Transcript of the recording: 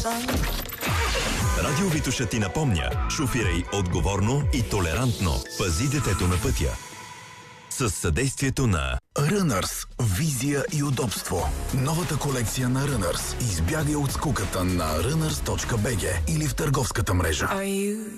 Радио Витоша ти напомня: шофирай отговорно и толерантно. Пази детето на пътя. С съдействието на Runners. Визия и удобство. Новата колекция на Runners. Избягай от скуката на runners.bg или в търговската мрежа.